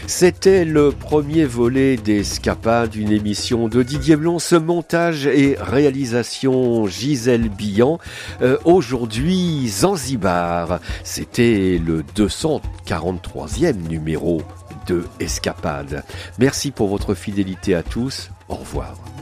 C'était le premier volet d'Escapade, une émission de Didier Blon, ce montage et réalisation Gisèle Billan. Aujourd'hui, Zanzibar, c'était le 243e numéro de Escapade. Merci pour votre fidélité à tous, au revoir.